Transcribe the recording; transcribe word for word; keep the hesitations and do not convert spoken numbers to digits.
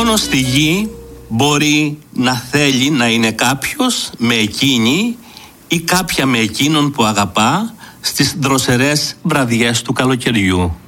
Μόνο στη γη μπορεί να θέλει να είναι κάποιος με εκείνη ή κάποια με εκείνον που αγαπά στις δροσερές βραδιές του καλοκαιριού.